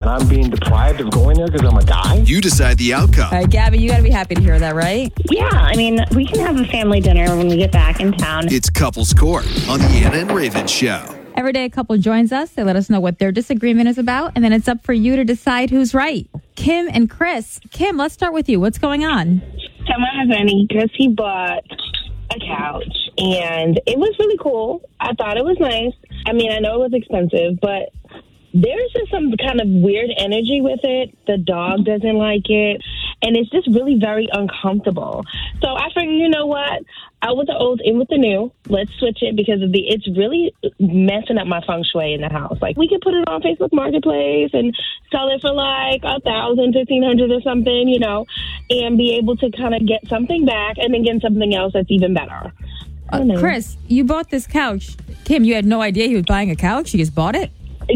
I'm being deprived of going there because I'm a guy? You decide the outcome. All right, Gabby, you got to be happy to hear that, right? Yeah, I mean, we can have a family dinner when we get back in town. It's Couples Court on the Anna and Raven Show. Every day a couple joins us. They let us know what their disagreement is about, and then it's up for you to decide who's right. Kim and Chris. Kim, let's start with you. What's going on? So my husband, he bought a couch, and it was really cool. I thought it was nice. I mean, I know it was expensive, but there's just some kind of weird energy with it. The dog doesn't like it, and it's just really very uncomfortable. So I figured, you know what? Out with the old, in with the new. Let's switch it because it's really messing up my feng shui in the house. Like, we could put it on Facebook Marketplace and sell it for like $1,000, $1,500 or something, you know, and be able to kind of get something back and then get something else that's even better. Chris, you bought this couch. Kim, you had no idea he was buying a couch? You just bought it?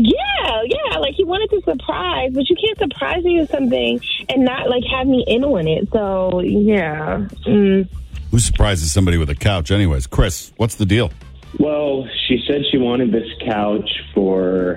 Yeah, like he wanted to surprise, but you can't surprise me with something and not like have me in on it. So, yeah. Who surprises somebody with a couch anyways? Chris, what's the deal? Well, she said she wanted this couch for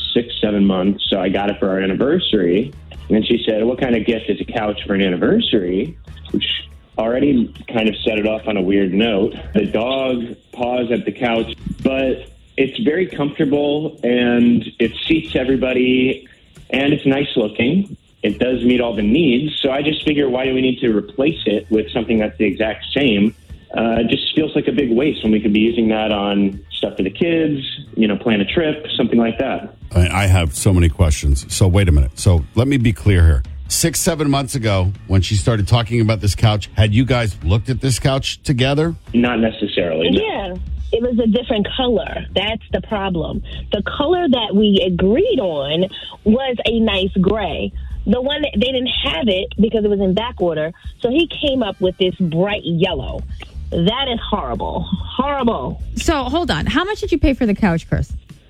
6-7 months, so I got it for our anniversary. And then she said, what kind of gift is a couch for an anniversary? Which already kind of set it off on a weird note. The dog paws at the couch, but it's very comfortable and it seats everybody and it's nice looking. It does meet all the needs. So I just figure, why do we need to replace it with something that's the exact same? It just feels like a big waste when we could be using that on stuff for the kids, you know, plan a trip, something like that. I have so many questions. So wait a minute. So let me be clear here. 6-7 months ago, when she started talking about this couch, had you guys looked at this couch together? Not necessarily. No. Yeah. It was a different color. That's the problem. The color that we agreed on was a nice gray. The one that they didn't have it because it was in back order. So he came up with this bright yellow. That is horrible. Horrible. So hold on. How much did you pay for the couch, Chris?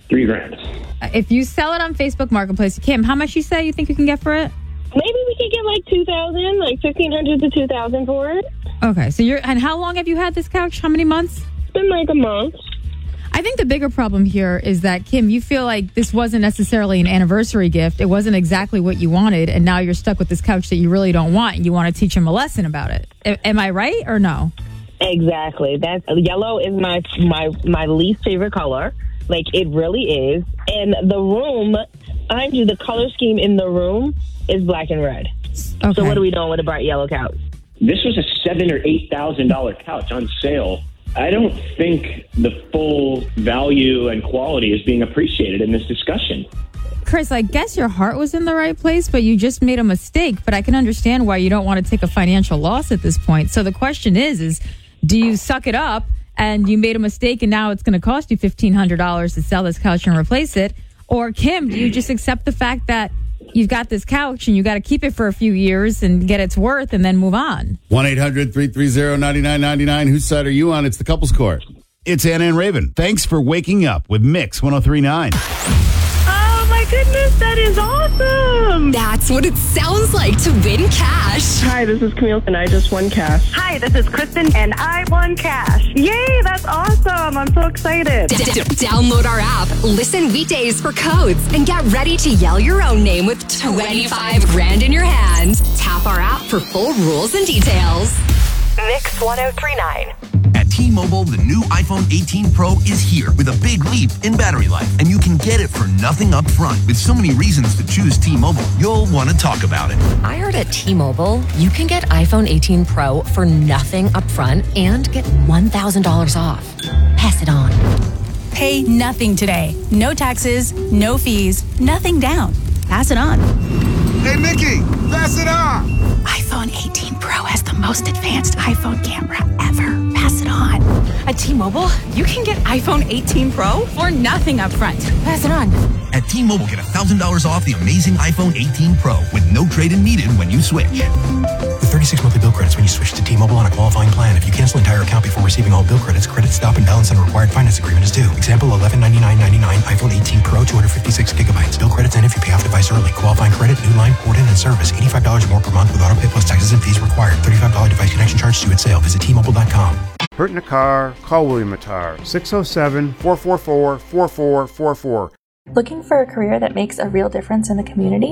$3,000. If you sell it on Facebook Marketplace, Kim, how much you say you think you can get for it? Maybe we could get like $2,000, like $1,500 to $2,000 for it. Okay. So and how long have you had this couch? How many months? It's been like a month. I think the bigger problem here is that, Kim, you feel like this wasn't necessarily an anniversary gift. It wasn't exactly what you wanted, and now you're stuck with this couch that you really don't want, and you want to teach him a lesson about it. Am I right or no? Exactly. That yellow is my least favorite color. Like, it really is. And the room, mind you, the color scheme in the room is black and red. Okay. So what are we doing with a bright yellow couch? This was a $7,000 or $8,000 couch on sale. I don't think the full value and quality is being appreciated in this discussion. Chris, I guess your heart was in the right place, but you just made a mistake. But I can understand why you don't want to take a financial loss at this point. So the question is do you suck it up and you made a mistake and now it's going to cost you $1,500 to sell this couch and replace it? Or, Kim, do you just accept the fact that you've got this couch and you got to keep it for a few years and get its worth and then move on? 1-800-330-9999. Whose side are you on? It's the Couples Court. It's Anna and Raven. Thanks for waking up with Mix 103.9. Oh, my goodness. That is awesome. That's what it sounds like to win cash. Hi, this is Camille, and I just won cash. Hi, this is Kristen, and I won cash. Yay, that's awesome. I'm so excited. Download our app, listen weekdays for codes, and get ready to yell your own name with 25 grand in your hand. Tap our app for full rules and details. Mix 103.9. At T-Mobile, the new iPhone 18 Pro is here with a big leap in battery life, and you can get it for nothing up front. With so many reasons to choose T-Mobile, you'll want to talk about it. I heard at T-Mobile, you can get iPhone 18 Pro for nothing up front and get $1,000 off. Pass it on. Pay nothing today. No taxes, no fees, nothing down. Pass it on. Hey, Mickey, pass it on. iPhone 18 Pro has the most advanced iPhone camera ever. Pass it on. At T-Mobile, you can get iPhone 18 Pro for nothing up front. Pass it on. At T-Mobile, get $1,000 off the amazing iPhone 18 Pro with no trade-in needed when you switch. With 36 monthly bill credits when you switch to T-Mobile on a qualifying plan. If you cancel entire account before receiving all bill credits, credit stop and balance on a required finance agreement is due. Example, $1199.99 iPhone 18 Pro, 256 gigabytes. Bill credits end if you pay off device early. Qualifying credit, new line, port in, and service. $85 more per month with auto pay plus taxes and fees required. $35 device connection charge due at sale. Visit T-Mobile.com. Hurt in a car? Call William Attar. 607-444-4444. Looking for a career that makes a real difference in the community?